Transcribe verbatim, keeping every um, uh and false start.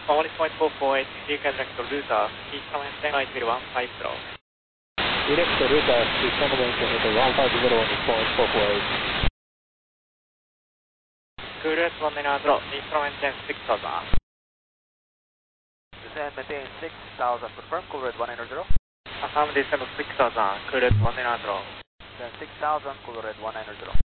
One point four four eight, direct to Router, east from ten right zero one five zero. Direct to Router, east from one five zero on point four four eight. Cool route one nine zero, east from ten six thousand. Descend maintain six thousand, confirm, cool route one nine zero. Affirm descend six thousand, cool route one nine zero. Descend six thousand, cool route one nine zero.